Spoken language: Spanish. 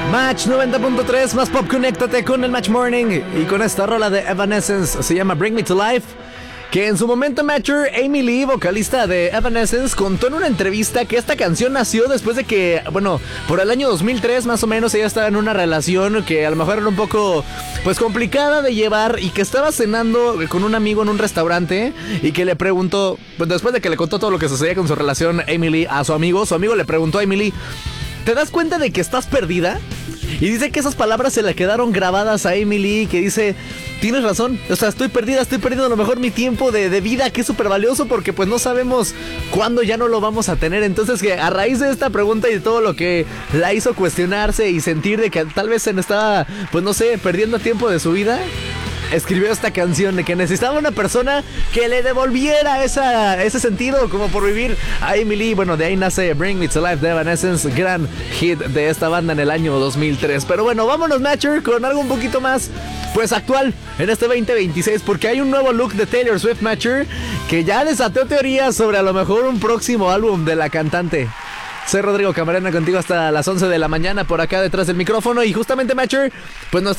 Match 90.3, más pop, conéctate con el Match Morning. Y con esta rola de Evanescence, se llama Bring Me to Life. Que en su momento, Matcher, Amy Lee, vocalista de Evanescence, contó en una entrevista que esta canción nació después de que, bueno, por el año 2003 más o menos, ella estaba en una relación que a lo mejor era un poco, pues, complicada de llevar, y que estaba cenando con un amigo en un restaurante y que le preguntó, pues después de que le contó todo lo que sucedía con su relación Amy Lee a su amigo le preguntó a Amy Lee: ¿te das cuenta de que estás perdida? Y dice que esas palabras se le quedaron grabadas a Amy Lee, que dice: tienes razón, o sea, estoy perdiendo a lo mejor mi tiempo de vida, que es súper valioso, porque pues no sabemos cuándo ya no lo vamos a tener. Entonces, que a raíz de esta pregunta y de todo lo que la hizo cuestionarse y sentir de que tal vez se estaba, pues no sé, perdiendo tiempo de su vida, escribió esta canción de que necesitaba una persona que le devolviera ese sentido como por vivir a Amy Lee. Bueno, de ahí nace Bring Me to Life de Evanescence, gran hit de esta banda en el año 2003. Pero bueno, vámonos, Matcher, con algo un poquito más, pues, actual en este 2026, porque hay un nuevo look de Taylor Swift, Matcher, que ya desató teorías sobre a lo mejor un próximo álbum de la cantante. Soy Rodrigo Camarena, contigo hasta las 11 de la mañana por acá detrás del micrófono, y justamente, Matcher, pues nos